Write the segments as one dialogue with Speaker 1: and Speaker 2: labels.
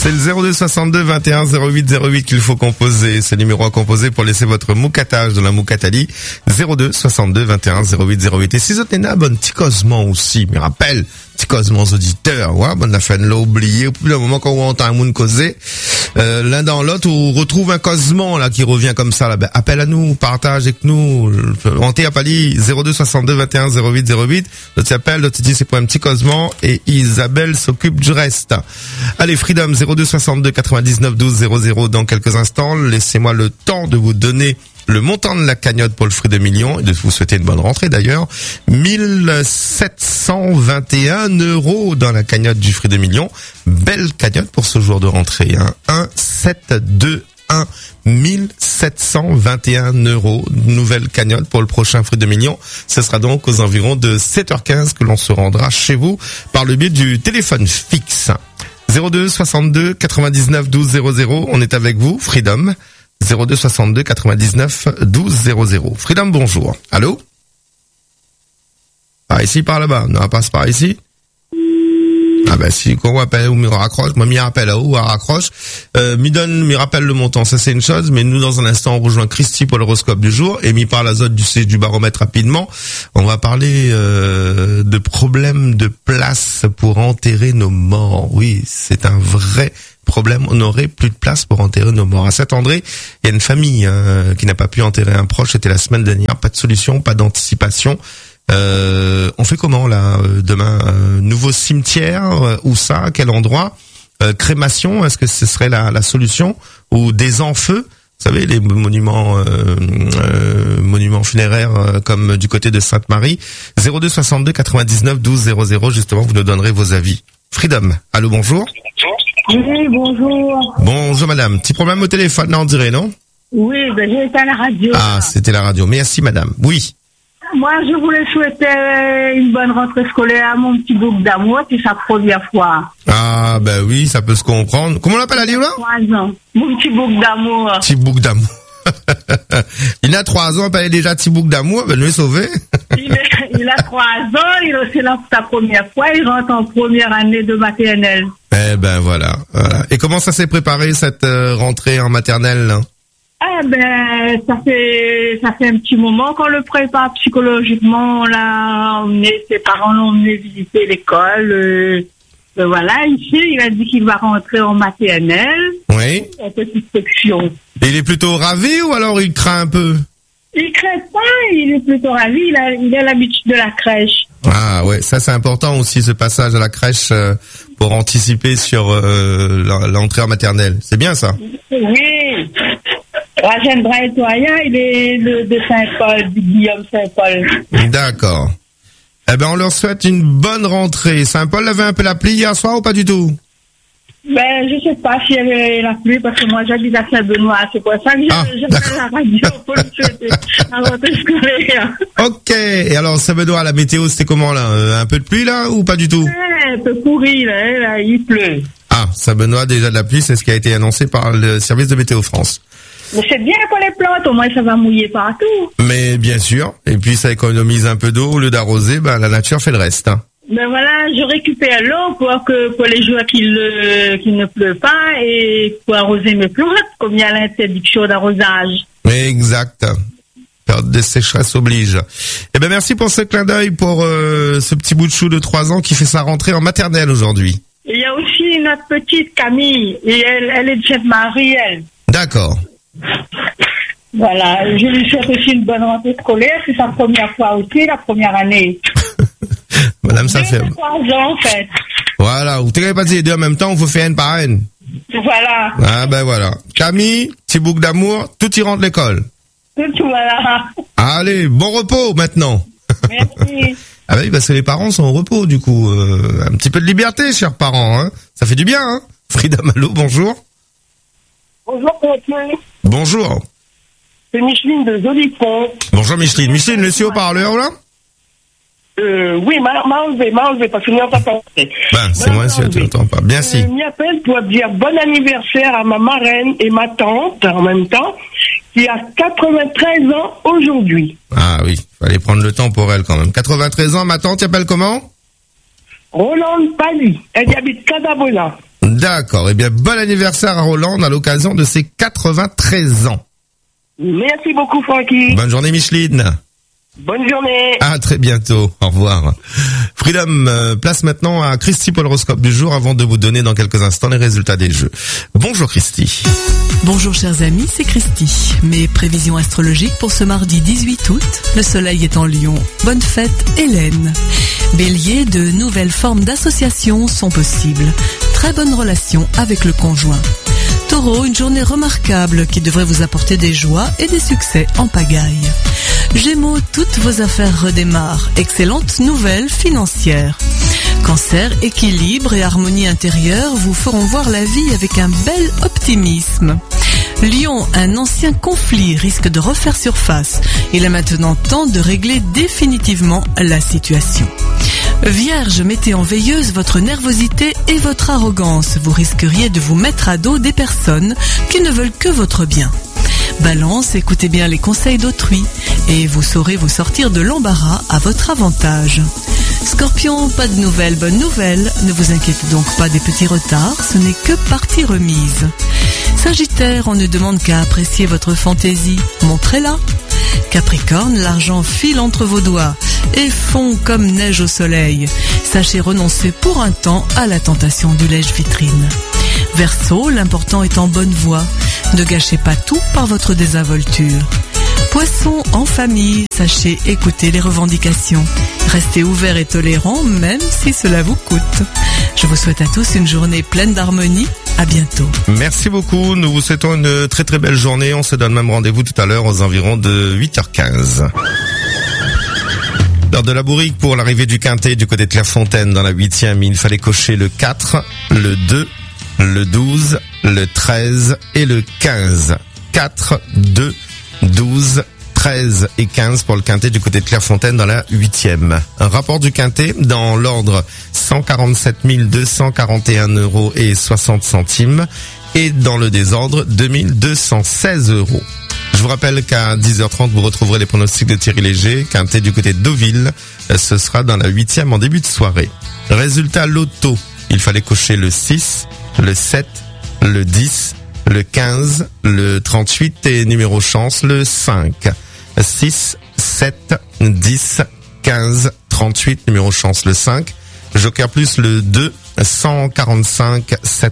Speaker 1: C'est le 02 62 21 08 08 qu'il faut composer. C'est le numéro à composer pour laisser votre moukatage dans la moukatali. 02 62 21 08 08. Et si vous êtes bon petit cosement aussi, me rappelle, petit cosement aux auditeurs, ouais, bon, la fin de l'a oublié. Au plus d'un moment quand on entend un monde causer, l'un dans l'autre, on retrouve un cosement, là, qui revient comme ça, là. Ben, appelle à nous, partage avec nous. Hanté à Pali, 02 62 21 08 08. L'autre s'appelle, l'autre dit c'est pour un petit cosement et Isabelle s'occupe du reste. Allez, Freedom, 02 62 99 12 00 dans quelques instants. Laissez-moi le temps de vous donner le montant de la cagnotte pour le Fruit de Millions et de vous souhaiter une bonne rentrée d'ailleurs. 1721 € dans la cagnotte du Fruit de Millions. Belle cagnotte pour ce jour de rentrée, hein. 1721 1721 €. Nouvelle cagnotte pour le prochain Fruit de Millions. Ce sera donc aux environs de 7h15 que l'on se rendra chez vous par le biais du téléphone fixe. 02 62 99 12 00. On est avec vous, Freedom. 02 62 99 12 00. Freedom, bonjour. Allô? Par ici, par là-bas. Non, passe par ici. Ah ben si, quand on appelle ou me raccroche, moi m'y rappelle à où, à raccroche, m'y rappelle le montant, ça c'est une chose, mais nous dans un instant on rejoint Christy pour l'horoscope du jour, et m'y parle Azote du baromètre rapidement. On va parler de problèmes de place pour enterrer nos morts. Oui, c'est un vrai problème, on n'aurait plus de place pour enterrer nos morts. À Saint-André, il y a une famille qui n'a pas pu enterrer un proche, c'était la semaine dernière, pas de solution, pas d'anticipation. On fait comment là demain, nouveau cimetière, où ça, à quel endroit, crémation, est-ce que ce serait la solution, ou des enfeux, vous savez les monuments funéraires comme du côté de Sainte-Marie. 02 62 99 12 00, justement vous nous donnerez vos avis. Freedom, allô, bonjour.
Speaker 2: Oui, bonjour.
Speaker 1: Bonjour madame, petit problème au téléphone là on dirait, non?
Speaker 2: Oui, ben j'étais à la radio.
Speaker 1: Ah, c'était la radio, merci madame, oui.
Speaker 2: Moi, je voulais souhaiter une bonne rentrée scolaire à mon petit bouc d'amour, c'est sa première fois.
Speaker 1: Ah, ben oui, ça peut se comprendre. Comment on l'appelle, Ali, là?
Speaker 2: 3 ans. Mon petit bouc d'amour.
Speaker 1: Petit bouc d'amour. Il a 3 ans, il est déjà petit bouc d'amour, ben lui sauver.
Speaker 2: Il a 3 ans, c'est là pour sa première fois, il rentre en première année de maternelle.
Speaker 1: Eh ben voilà. Et comment ça s'est préparé cette rentrée en maternelle, là?
Speaker 2: Ah ben, ça fait un petit moment qu'on le prépare psychologiquement. On l'a emmené, ses parents l'ont emmené visiter l'école. Voilà, ici, il a dit qu'il va rentrer en maternelle.
Speaker 1: Oui.
Speaker 2: En petite section.
Speaker 1: Et il est plutôt ravi ou alors il craint un peu?
Speaker 2: Il craint pas, il est plutôt ravi. Il a l'habitude de la crèche.
Speaker 1: Ah ouais, ça c'est important aussi, ce passage à la crèche pour anticiper sur l'entrée en maternelle. C'est bien ça?
Speaker 2: Oui. Rajane Braille-Toya, il est de Saint-Paul, du Guillaume Saint-Paul.
Speaker 1: D'accord. Eh ben, on leur souhaite une bonne rentrée. Saint-Paul avait un peu la pluie hier soir ou pas du tout?
Speaker 2: Ben, je sais pas si elle avait la pluie parce que moi j'habite à Saint-Benoît. C'est pour ça que je fais la radio pour le souhaiter la rentrée scolaire.
Speaker 1: Ok. Et alors, Saint-Benoît, la météo, c'était comment là? Un peu de pluie là ou pas du tout?
Speaker 2: Un peu pourri là, il pleut.
Speaker 1: Ah, Saint-Benoît, déjà de la pluie, c'est ce qui a été annoncé par le service de Météo France.
Speaker 2: Mais c'est bien pour les plantes, au moins ça va mouiller partout. Mais
Speaker 1: bien sûr, et puis ça économise un peu d'eau, au lieu d'arroser, ben la nature fait le reste. Hein.
Speaker 2: Ben voilà, je récupère l'eau pour les jours qu'il ne pleut pas et pour arroser mes plantes, comme il y a l'interdiction d'arrosage.
Speaker 1: Exact. Période de sécheresse oblige. Eh ben merci pour ce clin d'œil pour ce petit bout de chou de 3 ans qui fait sa rentrée en maternelle aujourd'hui.
Speaker 2: Il y a aussi notre petite Camille, et elle est de Sainte-Marie, elle.
Speaker 1: D'accord.
Speaker 2: Voilà, je lui souhaite aussi une bonne rentrée scolaire, c'est sa première fois aussi, la première année.
Speaker 1: Madame, ça fait
Speaker 2: 3 ans en fait.
Speaker 1: Voilà, vous t'avez pas dit les deux en même temps, vous faites une par une.
Speaker 2: Voilà.
Speaker 1: Ah ben voilà. Camille, petit bouc d'amour, tout y rentre l'école.
Speaker 2: Tout voilà.
Speaker 1: Allez, bon repos maintenant.
Speaker 2: Merci.
Speaker 1: Ah bah oui, parce que les parents sont au repos du coup. Un petit peu de liberté, chers parents. Hein. Ça fait du bien. Hein. Frida Malo, bonjour.
Speaker 2: Bonjour, Mathieu.
Speaker 1: Bonjour.
Speaker 2: C'est Micheline de Jolifont.
Speaker 1: Bonjour Micheline. Micheline, le haut-parleur là?
Speaker 2: Oui, m'a enlevé parce que je n'entends pas.
Speaker 1: Ben, c'est moi si tu n'entends pas. Bien si.
Speaker 2: Je m'y appelle pour dire bon anniversaire à ma marraine et ma tante en même temps, qui a 93 ans aujourd'hui.
Speaker 1: Ah oui, fallait prendre le temps pour elle quand même. 93 ans, ma tante, tu appelles comment?
Speaker 2: Rolande Pali. Elle habite Cadavona.
Speaker 1: D'accord. Eh bien, bon anniversaire à Roland à l'occasion de ses 93 ans.
Speaker 3: Merci beaucoup, Francky.
Speaker 1: Bonne journée, Micheline.
Speaker 3: Bonne journée.
Speaker 1: À très bientôt. Au revoir. Freedom, place maintenant à Christy pour l'horoscope du jour avant de vous donner dans quelques instants les résultats des jeux. Bonjour Christy.
Speaker 4: Bonjour chers amis, c'est Christy. Mes prévisions astrologiques pour ce mardi 18 août. Le soleil est en Lion. Bonne fête Hélène. Bélier, de nouvelles formes d'association sont possibles. Très bonne relation avec le conjoint. Taureau, une journée remarquable qui devrait vous apporter des joies et des succès en pagaille. Gémeaux, toutes vos affaires redémarrent. Excellente nouvelle financière. Cancer, équilibre et harmonie intérieure vous feront voir la vie avec un bel optimisme. Lion, un ancien conflit risque de refaire surface. Il est maintenant temps de régler définitivement la situation. Vierge, mettez en veilleuse votre nervosité et votre arrogance. Vous risqueriez de vous mettre à dos des personnes qui ne veulent que votre bien. Balance, écoutez bien les conseils d'autrui et vous saurez vous sortir de l'embarras à votre avantage. Scorpion, pas de nouvelles, bonne nouvelle. Ne vous inquiétez donc pas des petits retards, ce n'est que partie remise. Sagittaire, on ne demande qu'à apprécier votre fantaisie, montrez-la. Capricorne, l'argent file entre vos doigts et fond comme neige au soleil. Sachez renoncer pour un temps à la tentation du lèche-vitrine. Verseau, l'important est en bonne voie. Ne gâchez pas tout par votre désinvolture. Poisson, en famille, sachez écouter les revendications. Restez ouverts et tolérants, même si cela vous coûte. Je vous souhaite à tous une journée pleine d'harmonie. À bientôt.
Speaker 1: Merci beaucoup. Nous vous souhaitons une très très belle journée. On se donne même rendez-vous tout à l'heure aux environs de 8h15. Lors de la bourrique pour l'arrivée du quintet du côté de Clairefontaine dans la 8e, il fallait cocher le 4, le 2, le 12, le 13 et le 15. 4, 2, 12, 13 et 15 pour le quintet du côté de Clairefontaine dans la 8e. Un rapport du quintet dans l'ordre 147 241 € et 60 centimes et dans le désordre 2216 €. Je vous rappelle qu'à 10h30 vous retrouverez les pronostics de Thierry Léger, quintet du côté de Deauville. Ce sera dans la 8e en début de soirée. Résultat loto, il fallait cocher le 6, le 7, le 10, le 15, le 38 et numéro chance le 5. 6, 7, 10, 15, 38, numéro chance le 5. Joker plus le 2, 145,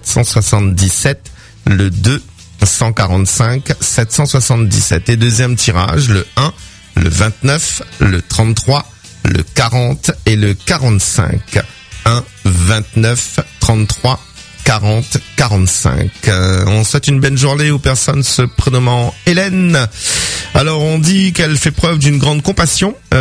Speaker 1: 777, le 2, 145, 777. Et deuxième tirage, le 1, le 29, le 33, le 40 et le 45. 1, 29, 33, 40, 45. On souhaite une belle journée aux personnes se prénommant Hélène. Alors on dit qu'elle fait preuve d'une grande compassion, et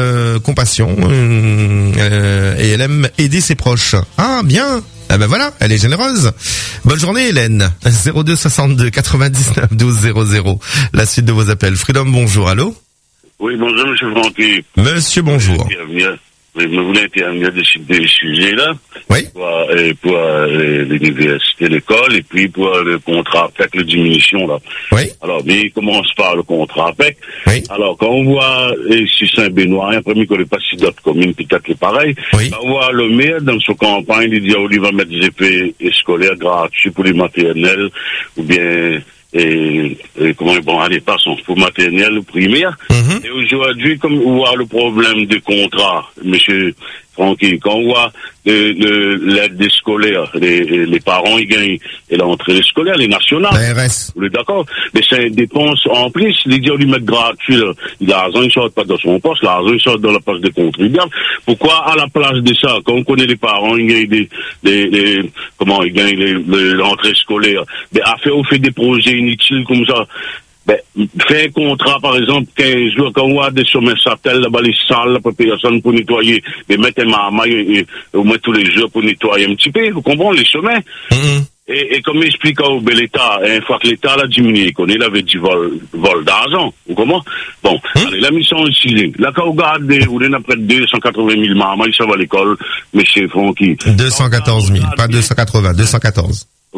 Speaker 1: elle aime aider ses proches. Ah bien. Ah ben voilà, elle est généreuse. Bonne journée Hélène. 02 62 99 12 00. La suite de vos appels. Freedom, bonjour. Allô.
Speaker 5: Oui, bonjour monsieur Francky.
Speaker 1: Monsieur, bonjour.
Speaker 5: Je voulais intervenir de ce sujet-là.
Speaker 1: Oui.
Speaker 5: Pour l'université, l'école, et puis pour le contrat avec la diminution, là.
Speaker 1: Oui.
Speaker 5: Alors, mais il commence par le contrat avec.
Speaker 1: Oui.
Speaker 5: Alors, quand on voit, ici Saint-Benoît, après, il connaît pas si d'autres communes, peut-être que pareil.
Speaker 1: Oui.
Speaker 5: On voit le maire, dans son campagne, il dit, il va mettre des effets scolaires gratuits pour les maternelles, ou bien, comment les passons pour maternelle ou primaire. Et aujourd'hui, comme on voit le problème des contrats, monsieur Francky, quand on voit l'aide des scolaires, les parents ils gagnent et l'entrée scolaire, les nationales.
Speaker 1: RS.
Speaker 5: Vous êtes d'accord? Mais c'est une dépense en plus, les dire lui mettre gratuit, là. L'argent il sort pas dans son poste, l'argent il sort dans la poche des contribuables. Pourquoi à la place de ça, quand on connaît les parents, ils gagnent ils gagnent l'entrée scolaire, mais on fait des projets inutiles comme ça. Ben, fait un contrat, par exemple, 15 jours, quand on voit des sommets satellés, là-bas, les salles, pour personne pour nettoyer, mais mettre un marmaille, au moins tous les jours pour nettoyer un petit peu, vous comprenez, les sommets? Et comme explique au l'État, une fois que l'État l'a diminué, qu'on il avait du vol d'argent, vous comprenez? Bon, allez, la mission aussi, là, quand on regarde, on est à près de 280 000 marmailles, ça va à l'école, monsieur Francky.
Speaker 1: 214 000, pas 280, 214.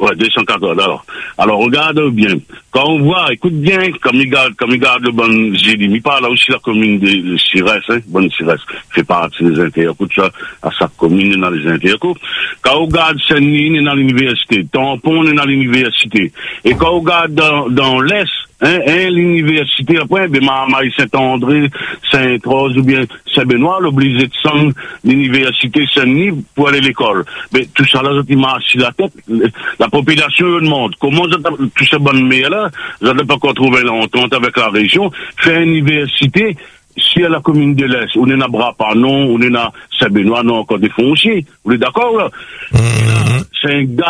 Speaker 5: Ouais, 280 $. Alors, regarde bien. Quand on voit, écoute bien, comme il garde le bon, j'ai dit, il parle aussi la commune de Sirès, hein, bonne Sirès, fait partie des intérieurs, tout ça, à sa commune, dans les intérieurs. Quand on regarde Saint-Denis, on est dans l'université, Tampon, on est dans l'université. Et quand on regarde dans l'Est, l'université, après, ben, Marmaille, Saint-André, Saint-Rose ou bien Saint-Benoît, l'obligé de descendre l'université Saint-Denis pour aller à l'école. Mais tout ça, là, ils marchent sur la tête. La population demande comment tout ce bon maire-là, vous n'avez pas encore trouvé l'entente avec la région, fait une université, si à la commune de l'Est, on est à Brapa, non, on est à Saint-Benoît, non, encore des fonciers. Vous êtes d'accord, là? C'est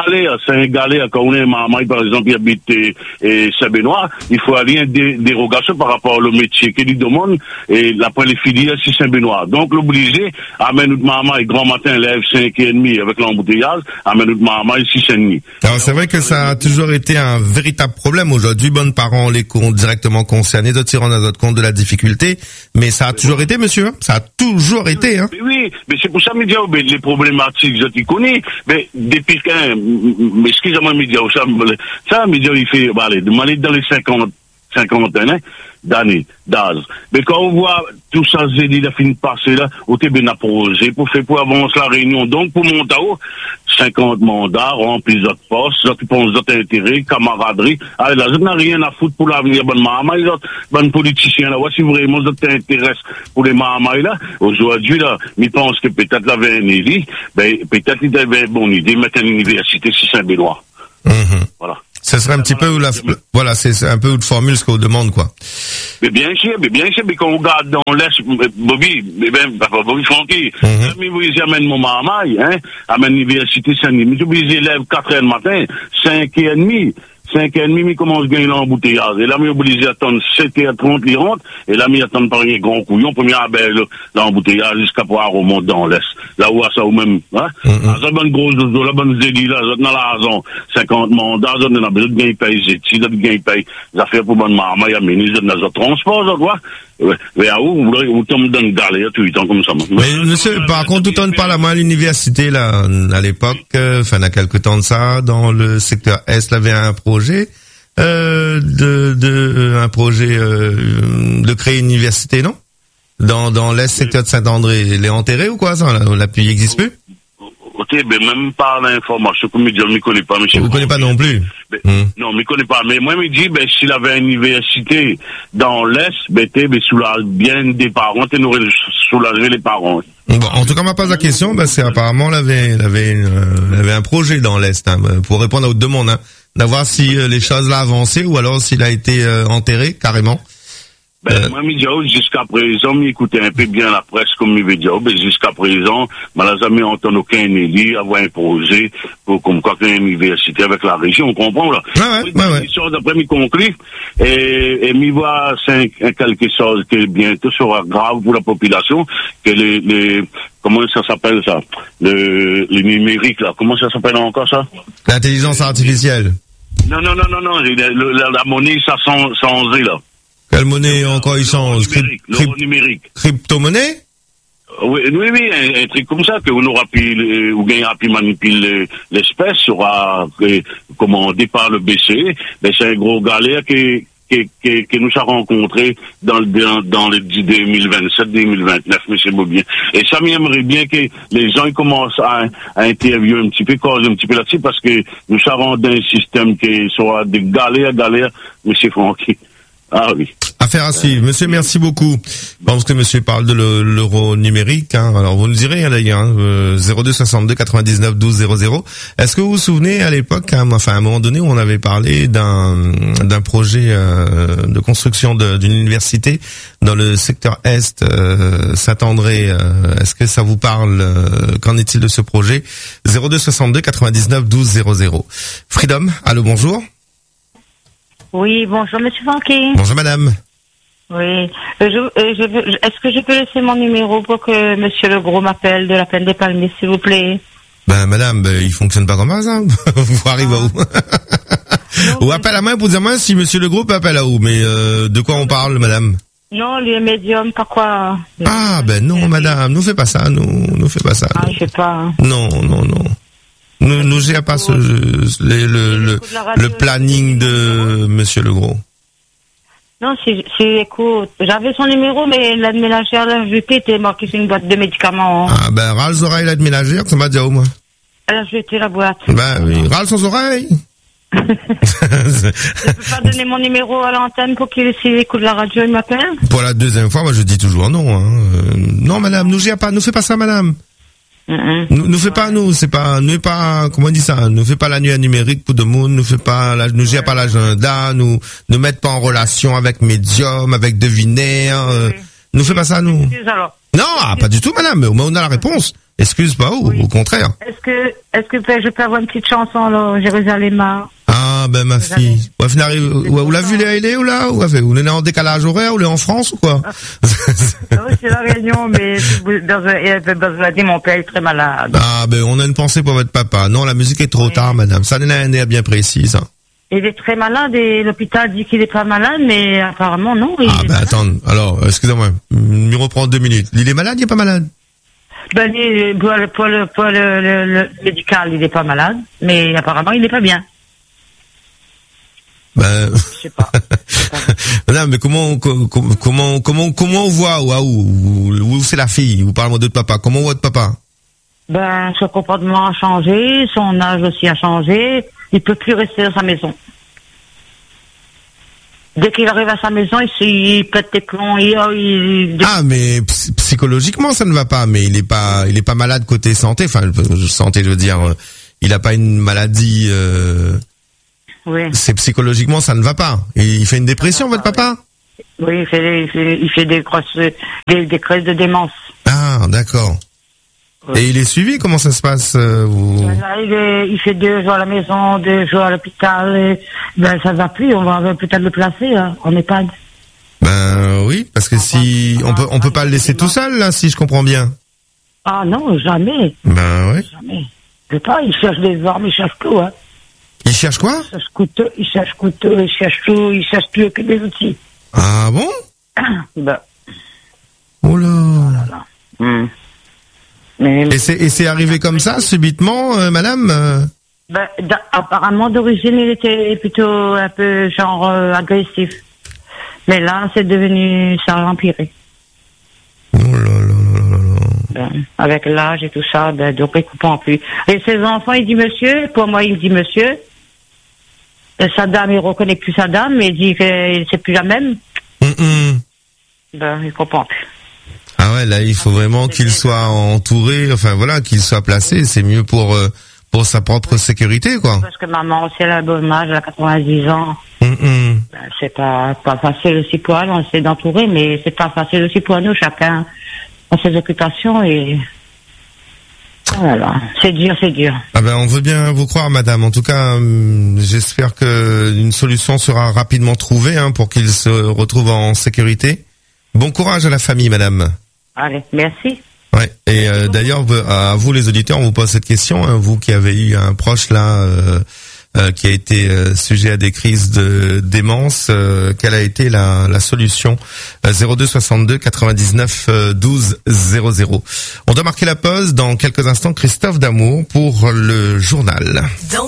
Speaker 5: un galère. Quand on est Marmaille, par exemple, il habite Saint-Benoît, il faut aller une dérogation par rapport au métier qu'il lui demande, et après les filières, c'est Saint-Benoît. Donc, l'obligé, amène notre Marmaille, grand matin, lève 5h30 avec l'embouteillage, amène notre Marmaille 6h30.
Speaker 1: Alors, c'est vrai que ça a toujours été un véritable problème. Aujourd'hui, bonnes parents, les comptes directement concernés, d'autres s'y rendent à votre compte de la difficulté. Mais ça a toujours été, monsieur, hein. Ça a toujours été, hein.
Speaker 5: Oui, mais c'est pour ça, média, les problématiques, je t'y connais, mais depuis mais excusez-moi, média, ça, média, il fait, demander dans les 50 ans, d'années, d'âge. Mais quand on voit tout ça, il a fini de passer là, au TB n'a projet pour avancer la réunion. Donc, pour monter haut, 50 mandats, remplis d'autres postes, d'autres pensent d'autres intérêts, camaraderie. Allez, là, je n'ai rien à foutre pour l'avenir, bonne maman, les autres, bonnes politiciens, là, si vraiment ça t'intéresse pour les mamans, là, aujourd'hui, là, ils pensent que peut-être l'avait une idée, ben, peut-être il avait une bonne idée, mettre une université sur Saint-Benoît. Voilà.
Speaker 1: Ce serait un petit peu voilà, c'est un peu de formule ce qu'on demande, quoi.
Speaker 5: Mais bien sûr, mais quand on regarde dans l'Est, Bobby Francky, mais vous amène mon marmaille, hein, amène l'université Saint-Denis, mais vous élèves 4h du matin, 5h30, 5h30, mais commence à gagner l'embouteillage. Et là, mais obligé d'attendre 7h30, il rentre, et là, mais attendre par un grand couillon, pour m'y l'embouteillage jusqu'à pouvoir remonter dans l'Est. Là où ça, ou même, hein? Ça, bonne grosse, la bonne zélie, là, dans la raison, 50 mandats, on a besoin de gagner paye, si, de gagner paye, les affaires pour bonne maman, il y a ministre de notre transport, ça, quoi. Mais à où, vous tombez dans une galère, tout le temps, comme ça.
Speaker 1: Mais, monsieur, par contre, tout on parle à moi à l'université, là, à l'époque, enfin, il y a quelques temps de ça, dans le secteur Est, il y avait un projet, un projet, de créer une université, non? Dans l'Est, secteur de Saint-André, il est enterré ou quoi, ça? L'appui n'existe plus?
Speaker 5: Ok, ben, même pas l'information, comme je ne connais pas, monsieur.
Speaker 1: Vous ne connaissez pas non plus?
Speaker 5: Non, je ne connais pas. Mais moi, je me dis, ben, s'il avait une université dans l'Est, ben, soulage bien des parents, tu nous soulager les parents.
Speaker 1: Bon, en tout cas, on m'a posé la question, parce qu'apparemment, il avait un projet dans l'Est, hein, pour répondre à votre demande, hein, d'avoir si les choses l'ont avancé ou alors s'il a été enterré, carrément.
Speaker 5: Ben, moi, jusqu'à présent, m'écouter un peu bien la presse comme il dire, ben, jusqu'à présent, n'a jamais entendu aucun élu avoir un projet pour, comme quoi, qu'une université avec la région, on comprend, là.
Speaker 1: Ouais.
Speaker 5: D'après, m'y conclut, et m'y voit, c'est quelque chose qui bientôt sera grave pour la population, que comment ça s'appelle, ça? Le numérique, là. Comment ça s'appelle encore, ça?
Speaker 1: L'intelligence artificielle.
Speaker 5: Non. La monnaie, ça changé, là.
Speaker 1: Quelle monnaie encore il change?
Speaker 5: L'euro numérique.
Speaker 1: Crypto-monnaie?
Speaker 5: Oui, un truc comme ça, que on aura pu, ou bien pu manipuler l'espèce, sera commandé par le BCE. Ben, c'est un gros galère que nous avons rencontré dans le 2027-2029, monsieur Bobien. Et ça m'aimerait bien que les gens commencent à interviewer un petit peu, causer un petit peu là-dessus, parce que nous serons dans un système qui sera de galère, monsieur Francky. Ah oui.
Speaker 1: Affaire à suivre. Monsieur, merci beaucoup. Je pense que monsieur parle de l'euro numérique, hein. Alors, vous nous direz, hein, d'ailleurs, hein, 02 62 99 12 00. Est-ce que vous vous souvenez, à l'époque, hein, enfin, à un moment donné, où on avait parlé d'un projet, de construction d'une université dans le secteur Est, Saint-André, est-ce que ça vous parle, qu'en est-il de ce projet? 02 62 99 12 00. Freedom, allô, bonjour.
Speaker 6: Oui, bonjour Monsieur Francky.
Speaker 1: Bonjour Madame.
Speaker 6: Oui, est-ce que je peux laisser mon numéro pour que Monsieur Legros m'appelle de la Plaine des Palmiers, s'il vous plaît?
Speaker 1: Ben Madame, il fonctionne pas comme ça. Vous arrivez à où? Ou appelle à main pour dire moi si Monsieur Legros peut appeler à où? Mais de quoi on parle, Madame?
Speaker 6: Non, les médiums, pas quoi.
Speaker 1: Ah ben non, Madame, nous fait pas ça, nous fait pas ça.
Speaker 6: Ah, je sais pas.
Speaker 1: Non. Nous gère pas le planning de Monsieur Legros.
Speaker 6: Non, écoute, j'avais son numéro, mais l'aide ménagère l'a jeté, était marqué sur une boîte de médicaments.
Speaker 1: Ah ben, râle aux oreilles l'aide ménagère, ça m'a dit au moins.
Speaker 6: Elle a jeté la boîte.
Speaker 1: Ben oui, râle sans oreilles.
Speaker 6: Je peux pas donner mon numéro à l'antenne pour qu'il écoute la radio, il m'appelle?
Speaker 1: Pour la deuxième fois, moi je dis toujours non. Hein. Non madame, nous gère pas, nous fais pas ça madame. Nous fait pas comment on dit ça, nous fait pas la nuit numérique pour de monde, nous gère pas l'agenda, nous mettent pas en relation avec médium, avec devinaire, nous fait pas ça nous.
Speaker 6: Excuse alors.
Speaker 1: Non, pas du tout madame, mais au moins on a la réponse. Excuse pas, au contraire.
Speaker 6: Est-ce que je peux avoir une petite chanson là, Jérusalem?
Speaker 1: Ah ben ma fille. Ouais, vous l'avez vu les ou là ou vous êtes en décalage horaire ou en France ou quoi?
Speaker 6: Non, c'est la Réunion, mais mon père est très malade.
Speaker 1: Ah ben on a une pensée pour votre papa. Non, la musique est trop tard, madame. Ça n'est bien précis, ça.
Speaker 6: Il est très malade et l'hôpital dit qu'il est pas malade, mais apparemment non.
Speaker 1: Attends. Alors, excusez-moi. Il reprend 2 minutes. Il est malade, il est pas malade?
Speaker 6: Ben, pour le médical, il est pas malade, mais apparemment il est pas bien.
Speaker 1: Ben,
Speaker 6: je sais pas.
Speaker 1: Non, mais comment on voit où c'est la fille? Vous parlez de papa. Comment on voit de papa?
Speaker 6: Ben, son comportement a changé, son âge aussi a changé. Il peut plus rester dans sa maison. Dès qu'il arrive à sa maison, il pète des plombs.
Speaker 1: Ah, mais psychologiquement, ça ne va pas. Mais il est pas malade côté santé. Enfin, santé, je veux dire, il a pas une maladie.
Speaker 6: Oui.
Speaker 1: C'est psychologiquement, ça ne va pas. Il fait une dépression, votre papa?
Speaker 6: Oui, il fait des crises de démence.
Speaker 1: Ah, d'accord. Oui. Et il est suivi? Comment ça se passe
Speaker 6: Là, il fait 2 jours à la maison, 2 jours à l'hôpital. Et, ben, ça va plus. On va peut-être le placer en EHPAD.
Speaker 1: Ben oui, parce que on peut pas le laisser tout seul là, si je comprends bien.
Speaker 6: Ah non, jamais.
Speaker 1: Ben oui.
Speaker 6: Jamais. Je sais pas. Il cherche des armes, il cherche tout.
Speaker 1: Il cherche quoi?
Speaker 6: Il cherche couteau, il cherche tout, il cherche plus que des outils.
Speaker 1: Ah bon?
Speaker 6: Ben.
Speaker 1: Oh là. Et c'est arrivé comme ça, subitement, madame?
Speaker 6: Ben, apparemment, d'origine, il était plutôt un peu genre agressif. Mais là, ça a empiré.
Speaker 1: Oh là.
Speaker 6: Ben, avec l'âge et tout ça, ben, donc il ne comprend plus. Et ses enfants, il dit monsieur, pour moi, il dit monsieur. Sa dame, il reconnaît plus sa dame, mais il dit que c'est plus la même. Ben, il comprend plus.
Speaker 1: Ah ouais, là, il faut vraiment qu'il soit entouré, enfin voilà, qu'il soit placé. C'est mieux pour sa propre sécurité, quoi.
Speaker 6: Parce que maman, c'est la bonne âge, elle a 90 ans. Ben, c'est pas facile aussi pour elle, on essaie d'entourer, mais c'est pas facile aussi pour nous, chacun a ses occupations et voilà. C'est dur.
Speaker 1: Ah ben, on veut bien vous croire, madame. En tout cas, j'espère que une solution sera rapidement trouvée, pour qu'il se retrouve en sécurité. Bon courage à la famille, madame.
Speaker 6: Allez, merci.
Speaker 1: Ouais. Et d'ailleurs, à vous les auditeurs, on vous pose cette question, vous qui avez eu un proche là qui a été sujet à des crises de démence, quelle a été la solution? 02 62 99 12 00. On doit marquer la pause dans quelques instants. Christophe D'Amour pour le journal.